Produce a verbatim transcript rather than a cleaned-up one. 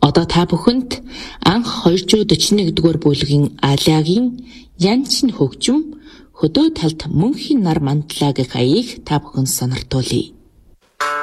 Одоо та бүхэнд анх двести forty-one бүлгийн Алягийн янчин хөгжим хөдөө талд мөнхийн нар мандлаа гэх аяыг та бүхэн сониртуулъя.